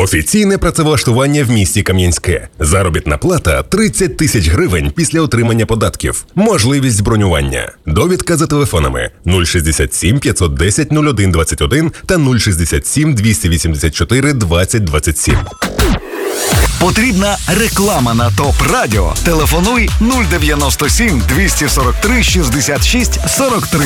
Офіційне працевлаштування в місті Кам'янське. Заробітна плата – 30 тисяч гривень після отримання податків. Можливість бронювання. Довідка за телефонами 067 510 01 21 та 067 284 20 27. Потрібна реклама на ТОП Радіо. Телефонуй 097 243 66 43.